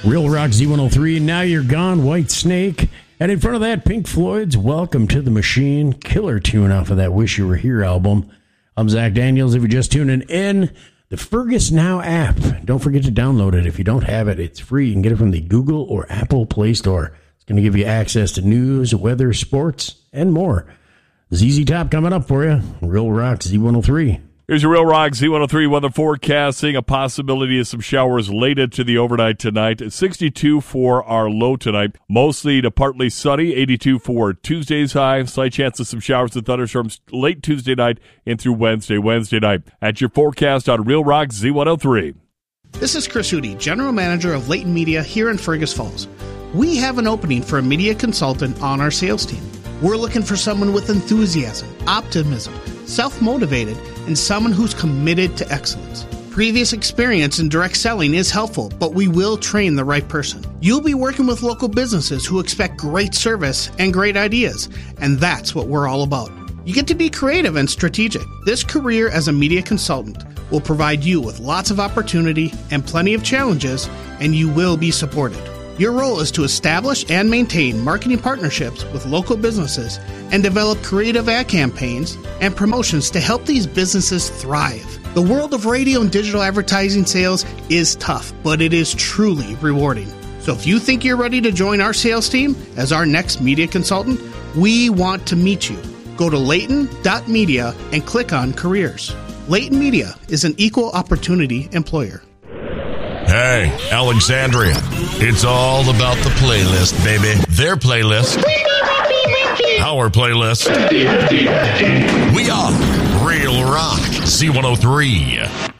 Real Rock Z103, Now You're Gone, White Snake. And in front of that, Pink Floyd's Welcome to the Machine. Killer tune off of that Wish You Were Here album. I'm Zach Daniels. If you're just tuning in, the Fergus Now app. Don't forget to download it. If you don't have it, it's free. You can get it from the Google or Apple Play Store. It's going to give you access to news, weather, sports, and more. ZZ Top coming up for you. Real Rock Z103. Here's your Real Rock Z103 weather forecasting. A possibility of some showers late into the overnight tonight. 62 for our low tonight. Mostly to partly sunny. 82 for Tuesday's high. Slight chance of some showers and thunderstorms late Tuesday night and through Wednesday night. At your forecast on Real Rock Z103. This is Chris Hootie, General Manager of Leighton Media here in Fergus Falls. We have an opening for a media consultant on our sales team. We're looking for someone with enthusiasm, optimism, self-motivated, and someone who's committed to excellence. Previous experience in direct selling is helpful, but we will train the right person. You'll be working with local businesses who expect great service and great ideas, and that's what we're all about. You get to be creative and strategic. This career as a media consultant will provide you with lots of opportunity and plenty of challenges, and you will be supported. Your role is to establish and maintain marketing partnerships with local businesses and develop creative ad campaigns and promotions to help these businesses thrive. The world of radio and digital advertising sales is tough, but it is truly rewarding. So if you think you're ready to join our sales team as our next media consultant, we want to meet you. Go to Leighton.media and click on Careers. Leighton Media is an equal opportunity employer. Hey, Alexandria, it's all about the playlist, baby. Their playlist. Our playlist. We are Real Rock Z103.